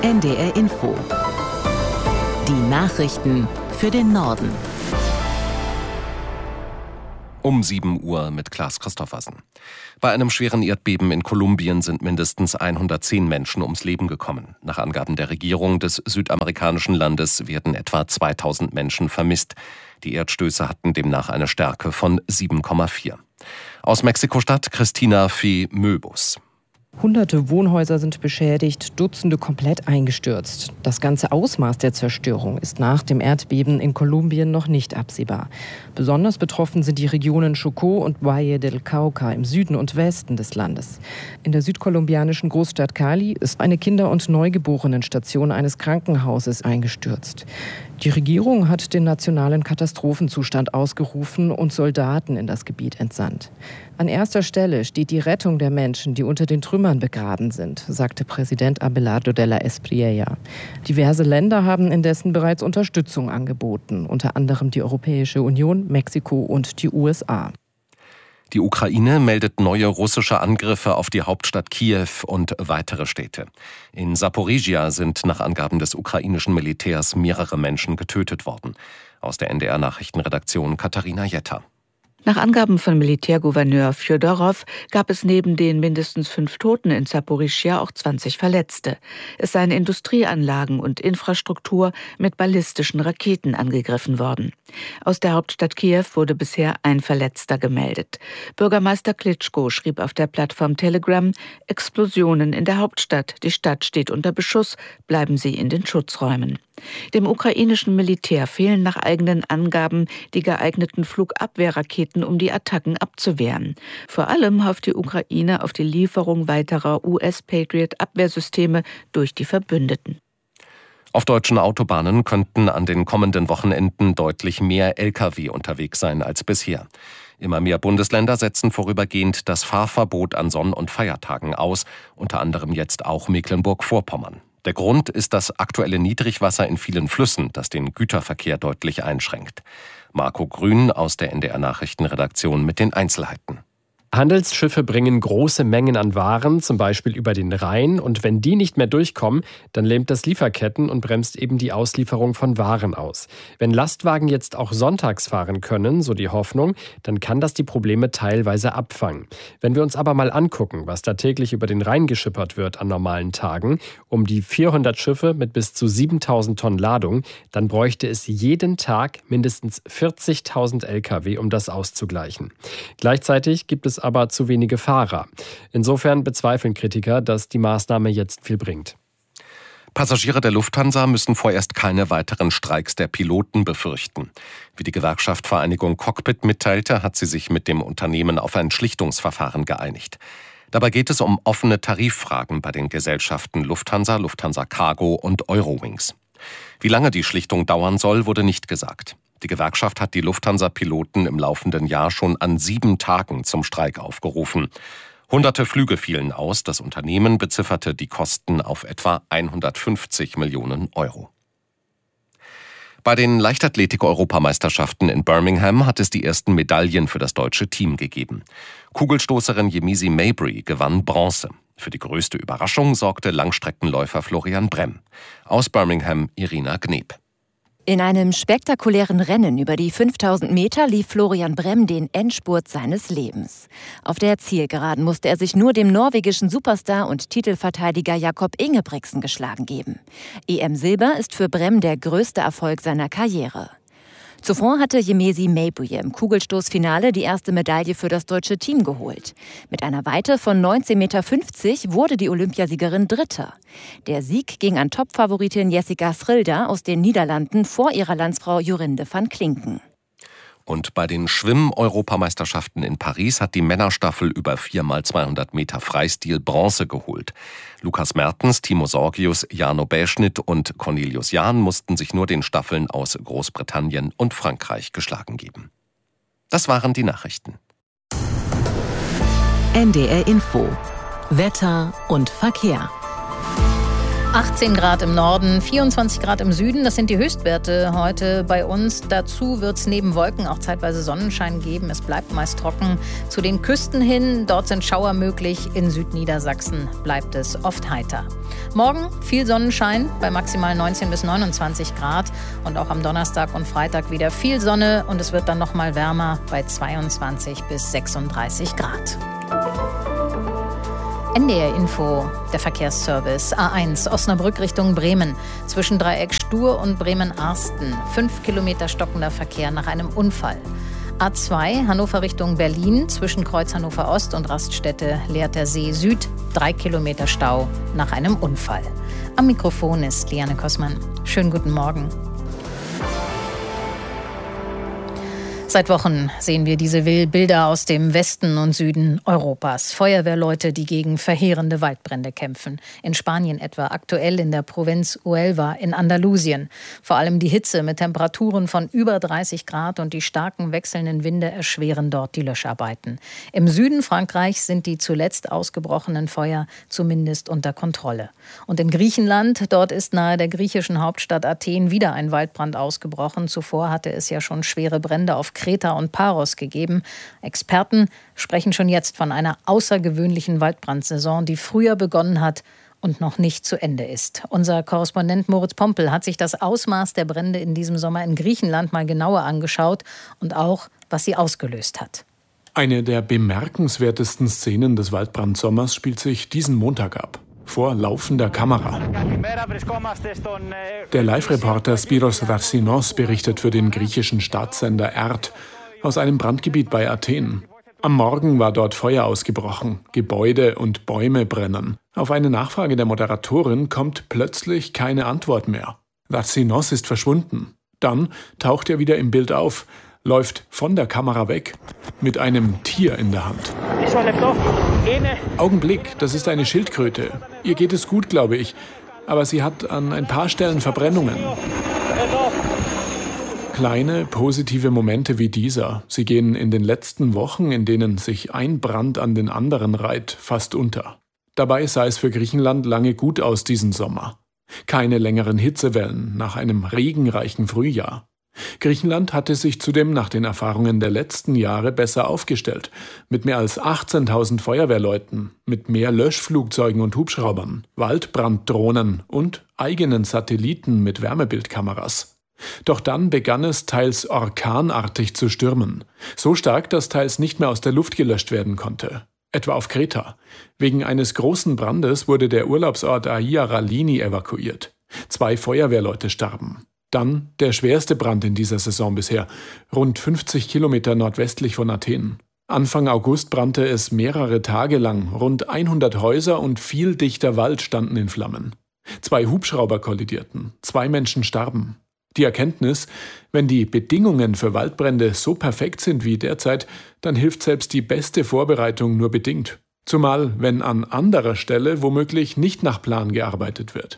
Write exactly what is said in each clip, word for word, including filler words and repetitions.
N D R Info. Die Nachrichten für den Norden. Um sieben Uhr mit Klaas Christoffersen. Bei einem schweren Erdbeben in Kolumbien sind mindestens hundertzehn Menschen ums Leben gekommen. Nach Angaben der Regierung des südamerikanischen Landes werden etwa zweitausend Menschen vermisst. Die Erdstöße hatten demnach eine Stärke von sieben Komma vier. Aus Mexiko-Stadt Christina Fee Möbus. Hunderte Wohnhäuser sind beschädigt, Dutzende komplett eingestürzt. Das ganze Ausmaß der Zerstörung ist nach dem Erdbeben in Kolumbien noch nicht absehbar. Besonders betroffen sind die Regionen Chocó und Valle del Cauca im Süden und Westen des Landes. In der südkolumbianischen Großstadt Cali ist eine Kinder- und Neugeborenenstation eines Krankenhauses eingestürzt. Die Regierung hat den nationalen Katastrophenzustand ausgerufen und Soldaten in das Gebiet entsandt. An erster Stelle steht die Rettung der Menschen, die unter den Trümmern begraben sind, sagte Präsident Abelardo de la Espriella. Diverse Länder haben indessen bereits Unterstützung angeboten, unter anderem die Europäische Union, Mexiko und die U S A. Die Ukraine meldet neue russische Angriffe auf die Hauptstadt Kiew und weitere Städte. In Saporizhia sind nach Angaben des ukrainischen Militärs mehrere Menschen getötet worden. Aus der N D R-Nachrichtenredaktion Katharina Jetter. Nach Angaben von Militärgouverneur Fjodorow gab es neben den mindestens fünf Toten in Saporizhia auch zwanzig Verletzte. Es seien Industrieanlagen und Infrastruktur mit ballistischen Raketen angegriffen worden. Aus der Hauptstadt Kiew wurde bisher ein Verletzter gemeldet. Bürgermeister Klitschko schrieb auf der Plattform Telegram: Explosionen in der Hauptstadt. Die Stadt steht unter Beschuss. Bleiben Sie in den Schutzräumen. Dem ukrainischen Militär fehlen nach eigenen Angaben die geeigneten Flugabwehrraketen, um die Attacken abzuwehren. Vor allem hofft die Ukraine auf die Lieferung weiterer U S-Patriot-Abwehrsysteme durch die Verbündeten. Auf deutschen Autobahnen könnten an den kommenden Wochenenden deutlich mehr L K W unterwegs sein als bisher. Immer mehr Bundesländer setzen vorübergehend das Fahrverbot an Sonn- und Feiertagen aus, unter anderem jetzt auch Mecklenburg-Vorpommern. Der Grund ist das aktuelle Niedrigwasser in vielen Flüssen, das den Güterverkehr deutlich einschränkt. Marco Grün aus der N D R-Nachrichtenredaktion mit den Einzelheiten. Handelsschiffe bringen große Mengen an Waren, zum Beispiel über den Rhein, und wenn die nicht mehr durchkommen, dann lähmt das Lieferketten und bremst eben die Auslieferung von Waren aus. Wenn Lastwagen jetzt auch sonntags fahren können, so die Hoffnung, dann kann das die Probleme teilweise abfangen. Wenn wir uns aber mal angucken, was da täglich über den Rhein geschippert wird an normalen Tagen, um die vierhundert Schiffe mit bis zu siebentausend Tonnen Ladung, dann bräuchte es jeden Tag mindestens vierzigtausend L K W, um das auszugleichen. Gleichzeitig gibt es aber zu wenige Fahrer. Insofern bezweifeln Kritiker, dass die Maßnahme jetzt viel bringt. Passagiere der Lufthansa müssen vorerst keine weiteren Streiks der Piloten befürchten. Wie die Gewerkschaft Vereinigung Cockpit mitteilte, hat sie sich mit dem Unternehmen auf ein Schlichtungsverfahren geeinigt. Dabei geht es um offene Tariffragen bei den Gesellschaften Lufthansa, Lufthansa Cargo und Eurowings. Wie lange die Schlichtung dauern soll, wurde nicht gesagt. Die Gewerkschaft hat die Lufthansa-Piloten im laufenden Jahr schon an sieben Tagen zum Streik aufgerufen. Hunderte Flüge fielen aus. Das Unternehmen bezifferte die Kosten auf etwa hundertfünfzig Millionen Euro. Bei den Leichtathletik-Europameisterschaften in Birmingham hat es die ersten Medaillen für das deutsche Team gegeben. Kugelstoßerin Yemisi Mabry gewann Bronze. Für die größte Überraschung sorgte Langstreckenläufer Florian Bremm. Aus Birmingham Irina Gneb. In einem spektakulären Rennen über die fünftausend Meter lief Florian Bremm den Endspurt seines Lebens. Auf der Zielgeraden musste er sich nur dem norwegischen Superstar und Titelverteidiger Jakob Ingebrigtsen geschlagen geben. E M-Silber ist für Bremm der größte Erfolg seiner Karriere. Zuvor hatte Yemisi Mabry im Kugelstoßfinale die erste Medaille für das deutsche Team geholt. Mit einer Weite von neunzehn Komma fünfzig Meter wurde die Olympiasiegerin Dritte. Der Sieg ging an Topfavoritin Jessica Schrilder aus den Niederlanden vor ihrer Landsfrau Jorinde van Klinken. Und bei den Schwimm-Europameisterschaften in Paris hat die Männerstaffel über vier mal zweihundert Meter Freistil Bronze geholt. Lukas Mertens, Timo Sorgius, Jarno Bäschnitt und Cornelius Jahn mussten sich nur den Staffeln aus Großbritannien und Frankreich geschlagen geben. Das waren die Nachrichten. N D R Info. Wetter und Verkehr. achtzehn Grad im Norden, vierundzwanzig Grad im Süden, das sind die Höchstwerte heute bei uns. Dazu wird es neben Wolken auch zeitweise Sonnenschein geben. Es bleibt meist trocken. Zu den Küsten hin, dort sind Schauer möglich. In Südniedersachsen bleibt es oft heiter. Morgen viel Sonnenschein bei maximal neunzehn bis neunundzwanzig Grad und auch am Donnerstag und Freitag wieder viel Sonne und es wird dann noch mal wärmer bei zweiundzwanzig bis sechsunddreißig Grad. N D R Info, der Verkehrsservice. A eins, Osnabrück Richtung Bremen. Zwischen Dreieck Stur und Bremen-Arsten. Fünf Kilometer stockender Verkehr nach einem Unfall. A zwei, Hannover Richtung Berlin. Zwischen Kreuz Hannover Ost und Raststätte Lehrter See Süd. Drei Kilometer Stau nach einem Unfall. Am Mikrofon ist Liane Kossmann. Schönen guten Morgen. Seit Wochen sehen wir diese Bilder aus dem Westen und Süden Europas. Feuerwehrleute, die gegen verheerende Waldbrände kämpfen. In Spanien etwa, aktuell in der Provinz Huelva in Andalusien. Vor allem die Hitze mit Temperaturen von über dreißig Grad und die starken wechselnden Winde erschweren dort die Löscharbeiten. Im Süden Frankreichs sind die zuletzt ausgebrochenen Feuer zumindest unter Kontrolle. Und in Griechenland, dort ist nahe der griechischen Hauptstadt Athen wieder ein Waldbrand ausgebrochen. Zuvor hatte es ja schon schwere Brände auf Kreta und Paros gegeben. Experten sprechen schon jetzt von einer außergewöhnlichen Waldbrandsaison, die früher begonnen hat und noch nicht zu Ende ist. Unser Korrespondent Moritz Pompel hat sich das Ausmaß der Brände in diesem Sommer in Griechenland mal genauer angeschaut und auch, was sie ausgelöst hat. Eine der bemerkenswertesten Szenen des Waldbrandsommers spielt sich diesen Montag ab. Vor laufender Kamera. Der Live-Reporter Spiros Rarsinos berichtet für den griechischen Staatssender E R T aus einem Brandgebiet bei Athen. Am Morgen war dort Feuer ausgebrochen, Gebäude und Bäume brennen. Auf eine Nachfrage der Moderatorin kommt plötzlich keine Antwort mehr. Rarsinos ist verschwunden. Dann taucht er wieder im Bild auf, läuft von der Kamera weg, mit einem Tier in der Hand. Augenblick, das ist eine Schildkröte. Ihr geht es gut, glaube ich, aber sie hat an ein paar Stellen Verbrennungen. Kleine, positive Momente wie dieser, sie gehen in den letzten Wochen, in denen sich ein Brand an den anderen reiht, fast unter. Dabei sah es für Griechenland lange gut aus diesen Sommer. Keine längeren Hitzewellen nach einem regenreichen Frühjahr. Griechenland hatte sich zudem nach den Erfahrungen der letzten Jahre besser aufgestellt, mit mehr als achtzehntausend Feuerwehrleuten, mit mehr Löschflugzeugen und Hubschraubern, Waldbranddrohnen und eigenen Satelliten mit Wärmebildkameras. Doch dann begann es teils orkanartig zu stürmen, so stark, dass teils nicht mehr aus der Luft gelöscht werden konnte. Etwa auf Kreta. Wegen eines großen Brandes wurde der Urlaubsort Aia Ralini evakuiert. Zwei Feuerwehrleute starben. Dann der schwerste Brand in dieser Saison bisher, rund fünfzig Kilometer nordwestlich von Athen. Anfang August brannte es mehrere Tage lang, rund hundert Häuser und viel dichter Wald standen in Flammen. Zwei Hubschrauber kollidierten, zwei Menschen starben. Die Erkenntnis, wenn die Bedingungen für Waldbrände so perfekt sind wie derzeit, dann hilft selbst die beste Vorbereitung nur bedingt. Zumal, wenn an anderer Stelle womöglich nicht nach Plan gearbeitet wird.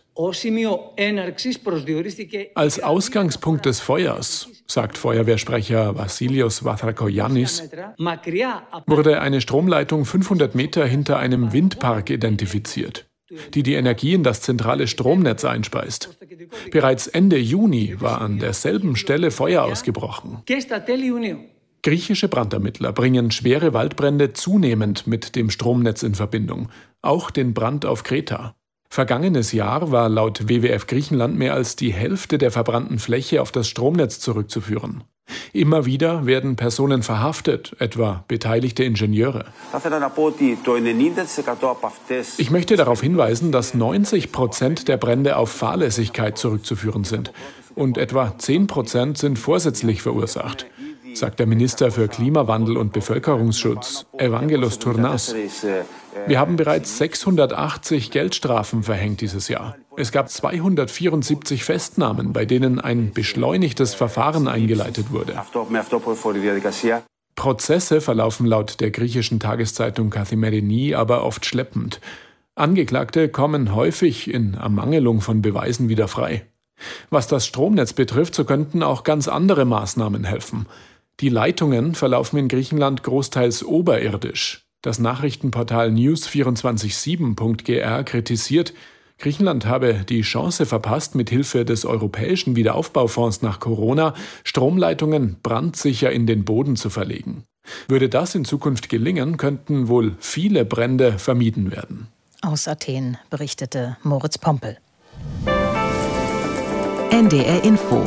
Als Ausgangspunkt des Feuers, sagt Feuerwehrsprecher Vassilios Vathrakoyannis, wurde eine Stromleitung fünfhundert Meter hinter einem Windpark identifiziert, die die Energie in das zentrale Stromnetz einspeist. Bereits Ende Juni war an derselben Stelle Feuer ausgebrochen. Griechische Brandermittler bringen schwere Waldbrände zunehmend mit dem Stromnetz in Verbindung, auch den Brand auf Kreta. Vergangenes Jahr war laut W W F Griechenland mehr als die Hälfte der verbrannten Fläche auf das Stromnetz zurückzuführen. Immer wieder werden Personen verhaftet, etwa beteiligte Ingenieure. Ich möchte darauf hinweisen, dass neunzig Prozent der Brände auf Fahrlässigkeit zurückzuführen sind und etwa zehn Prozent sind vorsätzlich verursacht, sagt der Minister für Klimawandel und Bevölkerungsschutz, Evangelos Tournas. Wir haben bereits sechshundertachtzig Geldstrafen verhängt dieses Jahr. Es gab zweihundertvierundsiebzig Festnahmen, bei denen ein beschleunigtes Verfahren eingeleitet wurde. Prozesse verlaufen laut der griechischen Tageszeitung Kathimerini aber oft schleppend. Angeklagte kommen häufig in Ermangelung von Beweisen wieder frei. Was das Stromnetz betrifft, so könnten auch ganz andere Maßnahmen helfen. Die Leitungen verlaufen in Griechenland großteils oberirdisch. Das Nachrichtenportal news vierundzwanzig sieben punkt g r kritisiert, Griechenland habe die Chance verpasst, mit Hilfe des Europäischen Wiederaufbaufonds nach Corona Stromleitungen brandsicher in den Boden zu verlegen. Würde das in Zukunft gelingen, könnten wohl viele Brände vermieden werden. Aus Athen berichtete Moritz Pompel. N D R Info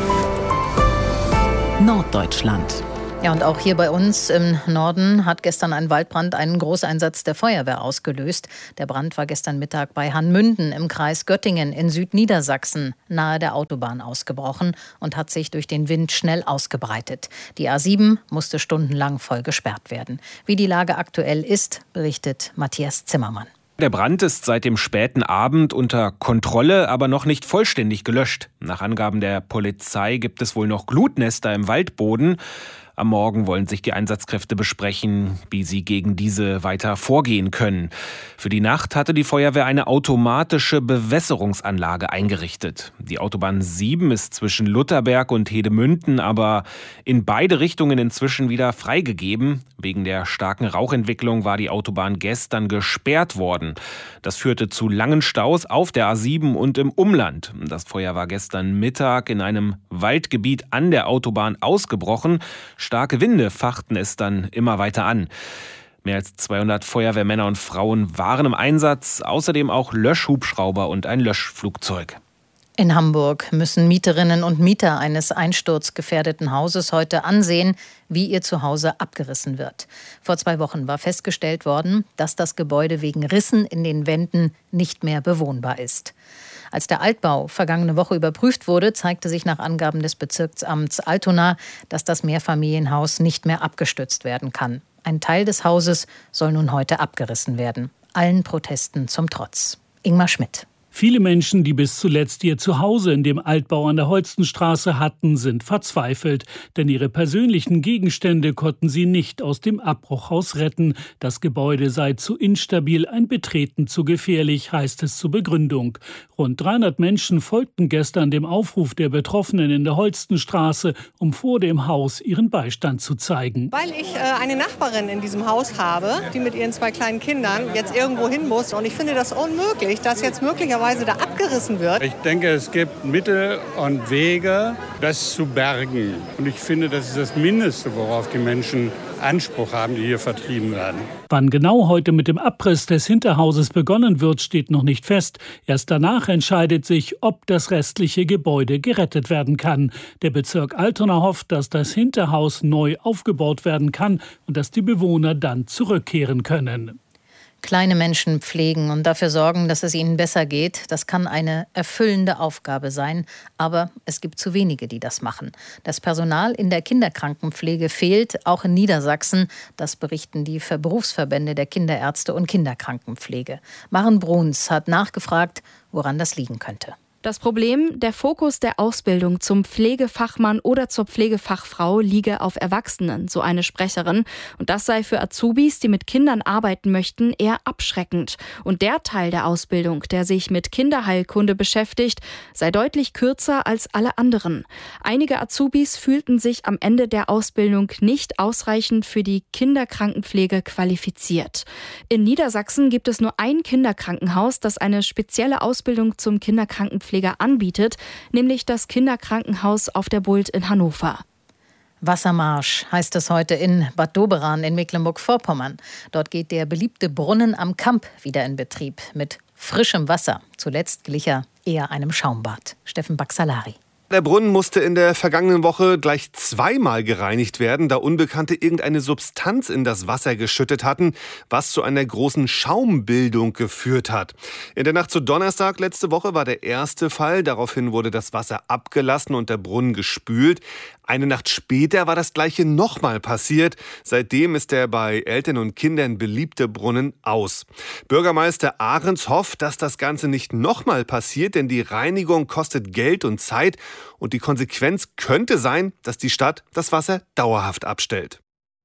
Norddeutschland. Ja, und auch hier bei uns im Norden hat gestern ein Waldbrand einen Großeinsatz der Feuerwehr ausgelöst. Der Brand war gestern Mittag bei Hanmünden im Kreis Göttingen in Südniedersachsen nahe der Autobahn ausgebrochen und hat sich durch den Wind schnell ausgebreitet. Die A sieben musste stundenlang voll gesperrt werden. Wie die Lage aktuell ist, berichtet Matthias Zimmermann. Der Brand ist seit dem späten Abend unter Kontrolle, aber noch nicht vollständig gelöscht. Nach Angaben der Polizei gibt es wohl noch Glutnester im Waldboden. Am Morgen wollen sich die Einsatzkräfte besprechen, wie sie gegen diese weiter vorgehen können. Für die Nacht hatte die Feuerwehr eine automatische Bewässerungsanlage eingerichtet. Die Autobahn sieben ist zwischen Lutherberg und Hedemünden aber in beide Richtungen inzwischen wieder freigegeben. Wegen der starken Rauchentwicklung war die Autobahn gestern gesperrt worden. Das führte zu langen Staus auf der A sieben und im Umland. Das Feuer war gestern Mittag in einem Waldgebiet an der Autobahn ausgebrochen. Starke Winde fachten es dann immer weiter an. Mehr als zweihundert Feuerwehrmänner und Frauen waren im Einsatz, außerdem auch Löschhubschrauber und ein Löschflugzeug. In Hamburg müssen Mieterinnen und Mieter eines einsturzgefährdeten Hauses heute ansehen, wie ihr Zuhause abgerissen wird. Vor zwei Wochen war festgestellt worden, dass das Gebäude wegen Rissen in den Wänden nicht mehr bewohnbar ist. Als der Altbau vergangene Woche überprüft wurde, zeigte sich nach Angaben des Bezirksamts Altona, dass das Mehrfamilienhaus nicht mehr abgestützt werden kann. Ein Teil des Hauses soll nun heute abgerissen werden. Allen Protesten zum Trotz. Ingmar Schmidt. Viele Menschen, die bis zuletzt ihr Zuhause in dem Altbau an der Holstenstraße hatten, sind verzweifelt. Denn ihre persönlichen Gegenstände konnten sie nicht aus dem Abbruchhaus retten. Das Gebäude sei zu instabil, ein Betreten zu gefährlich, heißt es zur Begründung. Rund dreihundert Menschen folgten gestern dem Aufruf der Betroffenen in der Holstenstraße, um vor dem Haus ihren Beistand zu zeigen. Weil ich äh, eine Nachbarin in diesem Haus habe, die mit ihren zwei kleinen Kindern jetzt irgendwo hin muss. Und ich finde das unmöglich, dass jetzt möglicherweise da abgerissen wird. Ich denke, es gibt Mittel und Wege, das zu bergen. Und ich finde, das ist das Mindeste, worauf die Menschen Anspruch haben, die hier vertrieben werden. Wann genau heute mit dem Abriss des Hinterhauses begonnen wird, steht noch nicht fest. Erst danach entscheidet sich, ob das restliche Gebäude gerettet werden kann. Der Bezirk Altona hofft, dass das Hinterhaus neu aufgebaut werden kann und dass die Bewohner dann zurückkehren können. Kleine Menschen pflegen und dafür sorgen, dass es ihnen besser geht, das kann eine erfüllende Aufgabe sein. Aber es gibt zu wenige, die das machen. Das Personal in der Kinderkrankenpflege fehlt, auch in Niedersachsen. Das berichten die Berufsverbände der Kinderärzte und Kinderkrankenpflege. Maren Bruns hat nachgefragt, woran das liegen könnte. Das Problem, der Fokus der Ausbildung zum Pflegefachmann oder zur Pflegefachfrau liege auf Erwachsenen, so eine Sprecherin. Und das sei für Azubis, die mit Kindern arbeiten möchten, eher abschreckend. Und der Teil der Ausbildung, der sich mit Kinderheilkunde beschäftigt, sei deutlich kürzer als alle anderen. Einige Azubis fühlten sich am Ende der Ausbildung nicht ausreichend für die Kinderkrankenpflege qualifiziert. In Niedersachsen gibt es nur ein Kinderkrankenhaus, das eine spezielle Ausbildung zum Kinderkrankenpfleger anbietet, nämlich das Kinderkrankenhaus auf der Bult in Hannover. Wassermarsch heißt es heute in Bad Doberan in Mecklenburg-Vorpommern. Dort geht der beliebte Brunnen am Kamp wieder in Betrieb mit frischem Wasser. Zuletzt glich er eher einem Schaumbad. Steffen Baxalari. Der Brunnen musste in der vergangenen Woche gleich zweimal gereinigt werden, da Unbekannte irgendeine Substanz in das Wasser geschüttet hatten, was zu einer großen Schaumbildung geführt hat. In der Nacht zu Donnerstag letzte Woche war der erste Fall. Daraufhin wurde das Wasser abgelassen und der Brunnen gespült. Eine Nacht später war das Gleiche nochmal passiert. Seitdem ist der bei Eltern und Kindern beliebte Brunnen aus. Bürgermeister Ahrens hofft, dass das Ganze nicht nochmal passiert, denn die Reinigung kostet Geld und Zeit. Und die Konsequenz könnte sein, dass die Stadt das Wasser dauerhaft abstellt.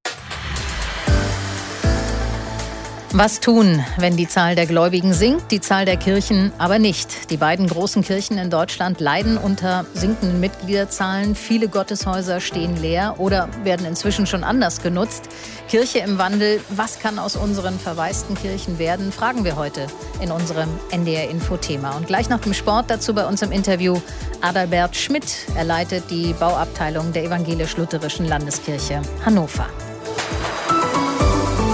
Was tun, wenn die Zahl der Gläubigen sinkt, die Zahl der Kirchen aber nicht? Die beiden großen Kirchen in Deutschland leiden unter sinkenden Mitgliederzahlen. Viele Gotteshäuser stehen leer oder werden inzwischen schon anders genutzt. Kirche im Wandel, was kann aus unseren verwaisten Kirchen werden, fragen wir heute in unserem N D R-Info-Thema. Und gleich nach dem Sport dazu bei uns im Interview Adalbert Schmidt. Er leitet die Bauabteilung der Evangelisch-Lutherischen Landeskirche Hannover.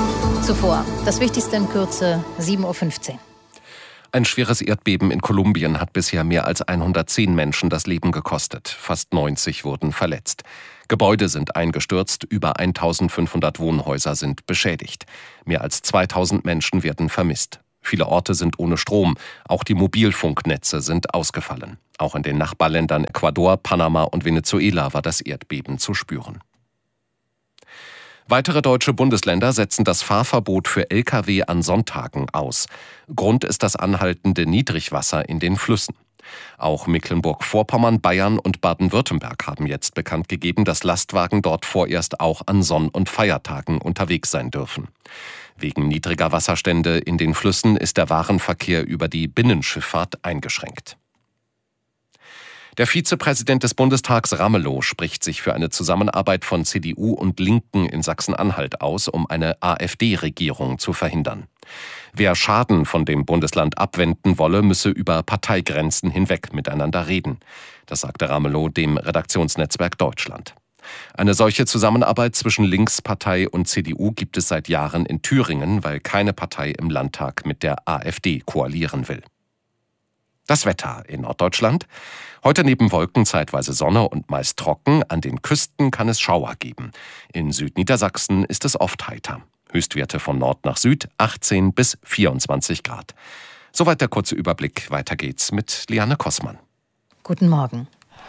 Zuvor das Wichtigste in Kürze, sieben Uhr fünfzehn. Ein schweres Erdbeben in Kolumbien hat bisher mehr als hundertzehn Menschen das Leben gekostet. Fast neunzig wurden verletzt. Gebäude sind eingestürzt, über eintausendfünfhundert Wohnhäuser sind beschädigt. Mehr als zweitausend Menschen werden vermisst. Viele Orte sind ohne Strom, auch die Mobilfunknetze sind ausgefallen. Auch in den Nachbarländern Ecuador, Panama und Venezuela war das Erdbeben zu spüren. Weitere deutsche Bundesländer setzen das Fahrverbot für L K W an Sonntagen aus. Grund ist das anhaltende Niedrigwasser in den Flüssen. Auch Mecklenburg-Vorpommern, Bayern und Baden-Württemberg haben jetzt bekannt gegeben, dass Lastwagen dort vorerst auch an Sonn- und Feiertagen unterwegs sein dürfen. Wegen niedriger Wasserstände in den Flüssen ist der Warenverkehr über die Binnenschifffahrt eingeschränkt. Der Vizepräsident des Bundestags Ramelow spricht sich für eine Zusammenarbeit von C D U und Linken in Sachsen-Anhalt aus, um eine AfD-Regierung zu verhindern. Wer Schaden von dem Bundesland abwenden wolle, müsse über Parteigrenzen hinweg miteinander reden. Das sagte Ramelow dem Redaktionsnetzwerk Deutschland. Eine solche Zusammenarbeit zwischen Linkspartei und C D U gibt es seit Jahren in Thüringen, weil keine Partei im Landtag mit der AfD koalieren will. Das Wetter in Norddeutschland. Heute neben Wolken zeitweise Sonne und meist trocken. An den Küsten kann es Schauer geben. In Südniedersachsen ist es oft heiter. Höchstwerte von Nord nach Süd achtzehn bis vierundzwanzig Grad. Soweit der kurze Überblick. Weiter geht's mit Liane Kossmann. Guten Morgen.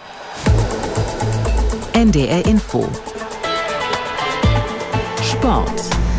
N D R Info. Sport.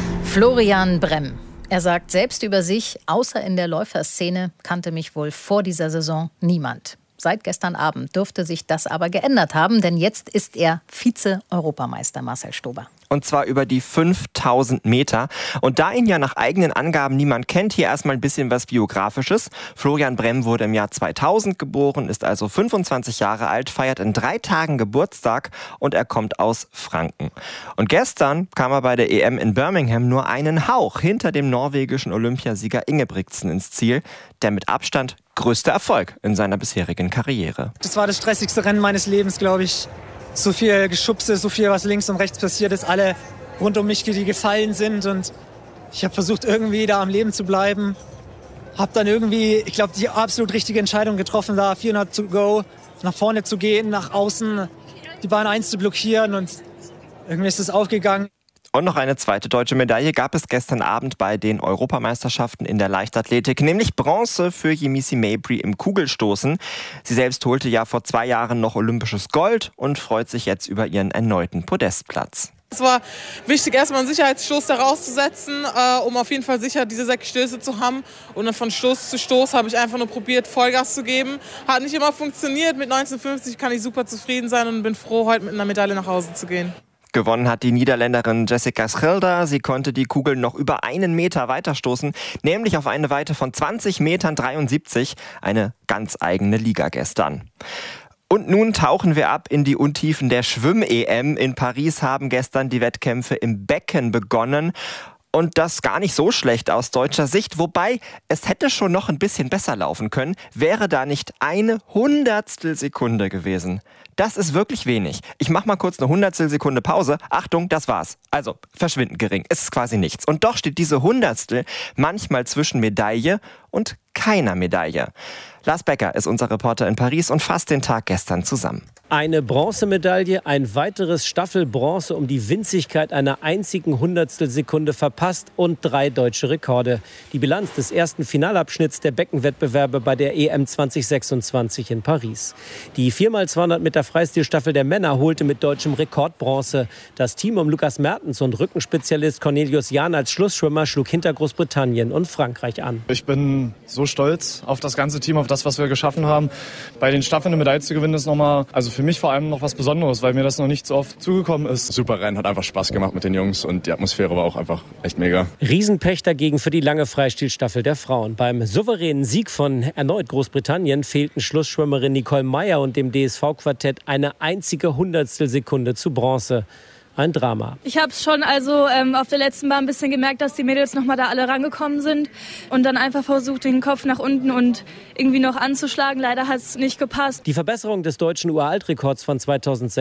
Florian Bremm. Er sagt selbst über sich, außer in der Läuferszene kannte mich wohl vor dieser Saison niemand. Seit gestern Abend dürfte sich das aber geändert haben, denn jetzt ist er Vize-Europameister, Marcel Stober. Und zwar über die fünftausend Meter. Und da ihn ja nach eigenen Angaben niemand kennt, hier erstmal ein bisschen was Biografisches. Florian Bremm wurde im Jahr zweitausend geboren, ist also fünfundzwanzig Jahre alt, feiert in drei Tagen Geburtstag und er kommt aus Franken. Und gestern kam er bei der E M in Birmingham nur einen Hauch hinter dem norwegischen Olympiasieger Ingebrigtsen ins Ziel, der mit Abstand größter Erfolg in seiner bisherigen Karriere. Das war das stressigste Rennen meines Lebens, glaube ich. So viel Geschubse, so viel, was links und rechts passiert ist, alle rund um mich, die gefallen sind. Und ich habe versucht, irgendwie da am Leben zu bleiben. Habe dann irgendwie, ich glaube, die absolut richtige Entscheidung getroffen, da vierhundert to go, nach vorne zu gehen, nach außen, die Bahn eins zu blockieren. Und irgendwie ist es aufgegangen. Und noch eine zweite deutsche Medaille gab es gestern Abend bei den Europameisterschaften in der Leichtathletik, nämlich Bronze für Yemisi Mabry im Kugelstoßen. Sie selbst holte ja vor zwei Jahren noch olympisches Gold und freut sich jetzt über ihren erneuten Podestplatz. Es war wichtig, erstmal einen Sicherheitsstoß da rauszusetzen, äh, um auf jeden Fall sicher diese sechs Stöße zu haben. Und dann von Stoß zu Stoß habe ich einfach nur probiert, Vollgas zu geben. Hat nicht immer funktioniert. Mit neunzehnhundertfünfzig kann ich super zufrieden sein und bin froh, heute mit einer Medaille nach Hause zu gehen. Gewonnen hat die Niederländerin Jessica Schilder. Sie konnte die Kugel noch über einen Meter weiterstoßen, nämlich auf eine Weite von zwanzig Metern dreiundsiebzig. Eine ganz eigene Liga gestern. Und nun tauchen wir ab in die Untiefen der Schwimm-E M. In Paris haben gestern die Wettkämpfe im Becken begonnen. Und das gar nicht so schlecht aus deutscher Sicht. Wobei, es hätte schon noch ein bisschen besser laufen können, wäre da nicht eine Hundertstel Sekunde gewesen. Das ist wirklich wenig. Ich mache mal kurz eine Hundertstel Sekunde Pause. Achtung, das war's. Also, verschwindend gering. Es ist quasi nichts. Und doch steht diese Hundertstel manchmal zwischen Medaille und keiner Medaille. Lars Becker ist unser Reporter in Paris und fasst den Tag gestern zusammen. Eine Bronzemedaille, ein weiteres Staffelbronze um die Winzigkeit einer einzigen Hundertstelsekunde verpasst und drei deutsche Rekorde. Die Bilanz des ersten Finalabschnitts der Beckenwettbewerbe bei der E M zwanzig sechsundzwanzig in Paris. Die vier mal zweihundert Meter Freistilstaffel der Männer holte mit deutschem Rekord Bronze. Das Team um Lukas Mertens und Rückenspezialist Cornelius Jahn als Schlussschwimmer schlug hinter Großbritannien und Frankreich an. Ich bin so stolz auf das ganze Team, auf das, was wir geschaffen haben. Bei den Staffeln eine Medaille zu gewinnen, ist nochmal, also für mich vor allem noch was Besonderes, weil mir das noch nicht so oft zugekommen ist. Super Rennen, hat einfach Spaß gemacht mit den Jungs und die Atmosphäre war auch einfach echt mega. Riesenpech dagegen für die lange Freistilstaffel der Frauen. Beim souveränen Sieg von erneut Großbritannien fehlten Schlussschwimmerin Nicole Meyer und dem D S V-Quartett eine einzige Hundertstelsekunde zu Bronze. Ein Drama. Ich habe schon also ähm, auf der letzten Bahn ein bisschen gemerkt, dass die Mädels noch mal da alle rangekommen sind und dann einfach versucht, den Kopf nach unten und irgendwie noch anzuschlagen. Leider hat es nicht gepasst. Die Verbesserung des deutschen Uraltrekords von zweitausendsechs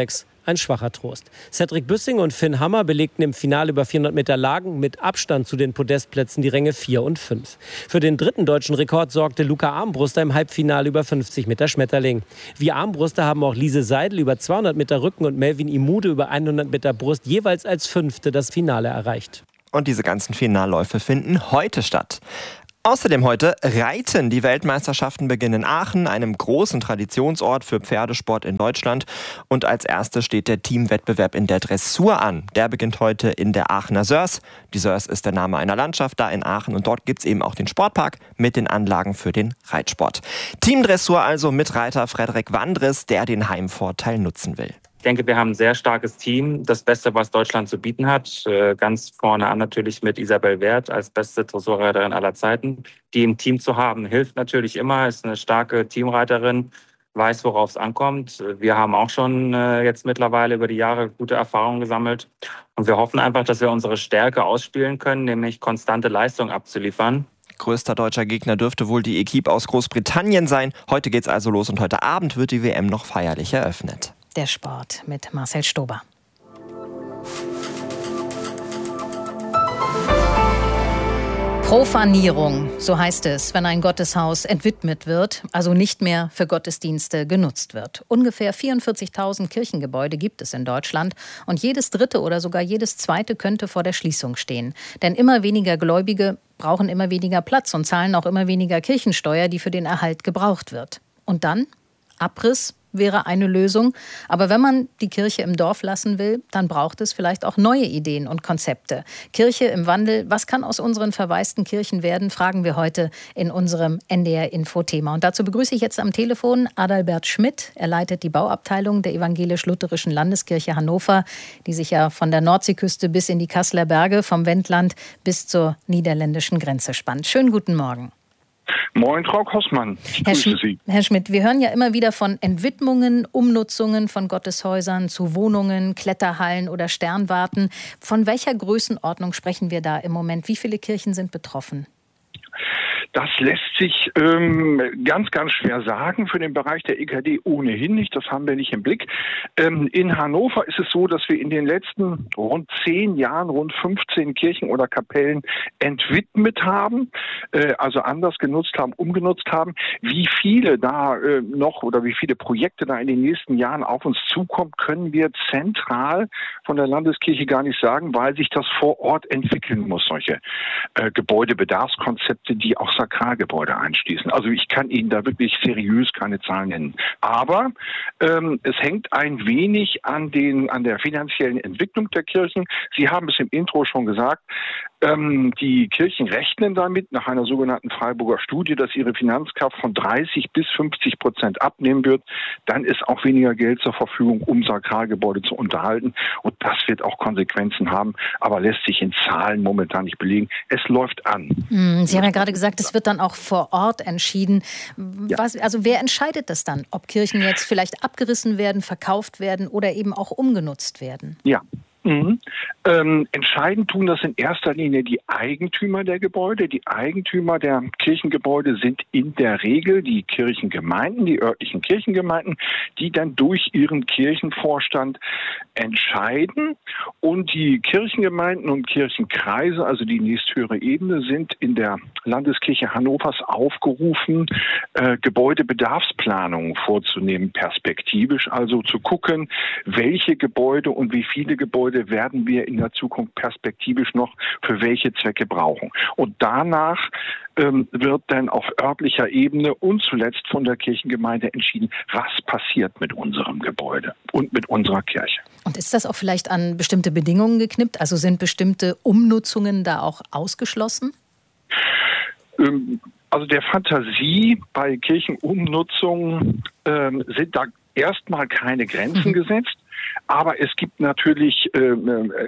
ein schwacher Trost. Cedric Büssing und Finn Hammer belegten im Finale über vierhundert Meter Lagen mit Abstand zu den Podestplätzen die Ränge vier und fünf. Für den dritten deutschen Rekord sorgte Luca Armbruster im Halbfinale über fünfzig Meter Schmetterling. Wie Armbruster haben auch Lise Seidel über zweihundert Meter Rücken und Melvin Imude über hundert Meter Brust jeweils als Fünfte das Finale erreicht. Und diese ganzen Finalläufe finden heute statt. Außerdem heute Reiten. Die Weltmeisterschaften beginnen in Aachen, einem großen Traditionsort für Pferdesport in Deutschland. Und als erstes steht der Teamwettbewerb in der Dressur an. Der beginnt heute in der Aachener Sörs. Die Sörs ist der Name einer Landschaft da in Aachen. Und dort gibt es eben auch den Sportpark mit den Anlagen für den Reitsport. Teamdressur also mit Reiter Frederik Wandres, der den Heimvorteil nutzen will. Ich denke, wir haben ein sehr starkes Team, das Beste, was Deutschland zu bieten hat. Ganz vorne an natürlich mit Isabel Werth als beste Dressurreiterin aller Zeiten. Die im Team zu haben, hilft natürlich immer, ist eine starke Teamreiterin, weiß, worauf es ankommt. Wir haben auch schon jetzt mittlerweile über die Jahre gute Erfahrungen gesammelt. Und wir hoffen einfach, dass wir unsere Stärke ausspielen können, nämlich konstante Leistung abzuliefern. Größter deutscher Gegner dürfte wohl die Equipe aus Großbritannien sein. Heute geht's also los und heute Abend wird die W M noch feierlich eröffnet. Der Sport mit Marcel Stober. Profanierung, so heißt es, wenn ein Gotteshaus entwidmet wird, also nicht mehr für Gottesdienste genutzt wird. Ungefähr vierundvierzigtausend Kirchengebäude gibt es in Deutschland und jedes dritte oder sogar jedes zweite könnte vor der Schließung stehen. Denn immer weniger Gläubige brauchen immer weniger Platz und zahlen auch immer weniger Kirchensteuer, die für den Erhalt gebraucht wird. Und dann? Abriss wäre eine Lösung. Aber wenn man die Kirche im Dorf lassen will, dann braucht es vielleicht auch neue Ideen und Konzepte. Kirche im Wandel, was kann aus unseren verwaisten Kirchen werden, fragen wir heute in unserem N D R-Info-Thema. Und dazu begrüße ich jetzt am Telefon Adalbert Schmidt. Er leitet die Bauabteilung der Evangelisch-Lutherischen Landeskirche Hannover, die sich ja von der Nordseeküste bis in die Kasseler Berge, vom Wendland bis zur niederländischen Grenze spannt. Schönen guten Morgen. Moin, Frau Kossmann. Ich Herr, grüße Sch- Sie. Herr Schmidt, wir hören ja immer wieder von Entwidmungen, Umnutzungen von Gotteshäusern zu Wohnungen, Kletterhallen oder Sternwarten. Von welcher Größenordnung sprechen wir da im Moment? Wie viele Kirchen sind betroffen? Das lässt sich ähm, ganz, ganz schwer sagen. Für den Bereich der E K D ohnehin nicht. Das haben wir nicht im Blick. Ähm, in Hannover ist es so, dass wir in den letzten rund zehn Jahren rund fünfzehn Kirchen oder Kapellen entwidmet haben, äh, also anders genutzt haben, umgenutzt haben. Wie viele da äh, noch oder wie viele Projekte da in den nächsten Jahren auf uns zukommt, können wir zentral von der Landeskirche gar nicht sagen, weil sich das vor Ort entwickeln muss, solche äh, Gebäudebedarfskonzepte, die auch Sakralgebäude einschließen. Also ich kann Ihnen da wirklich seriös keine Zahlen nennen. Aber ähm, es hängt ein wenig an den an der finanziellen Entwicklung der Kirchen. Sie haben es im Intro schon gesagt, ähm, die Kirchen rechnen damit nach einer sogenannten Freiburger Studie, dass ihre Finanzkraft von dreißig bis fünfzig Prozent abnehmen wird. Dann ist auch weniger Geld zur Verfügung, um Sakralgebäude zu unterhalten. Und das wird auch Konsequenzen haben, aber lässt sich in Zahlen momentan nicht belegen. Es läuft an. Sie haben ja gerade gesagt, es wird dann auch vor Ort entschieden. Was, also wer entscheidet das dann? Ob Kirchen jetzt vielleicht abgerissen werden, verkauft werden oder eben auch umgenutzt werden? Ja. Mhm. Ähm, entscheidend tun das in erster Linie die Eigentümer der Gebäude. Die Eigentümer der Kirchengebäude sind in der Regel die Kirchengemeinden, die örtlichen Kirchengemeinden, die dann durch ihren Kirchenvorstand entscheiden. Und die Kirchengemeinden und Kirchenkreise, also die nächsthöhere Ebene, sind in der Landeskirche Hannovers aufgerufen, äh, Gebäudebedarfsplanungen vorzunehmen, perspektivisch, also zu gucken, welche Gebäude und wie viele Gebäude werden wir in der Zukunft perspektivisch noch für welche Zwecke brauchen. Und danach ähm, wird dann auf örtlicher Ebene und zuletzt von der Kirchengemeinde entschieden, was passiert mit unserem Gebäude und mit unserer Kirche. Und ist das auch vielleicht an bestimmte Bedingungen geknüpft? Also sind bestimmte Umnutzungen da auch ausgeschlossen? Ähm, also der Fantasie bei Kirchenumnutzungen ähm, sind da erstmal keine Grenzen mhm. gesetzt. Aber es gibt natürlich äh,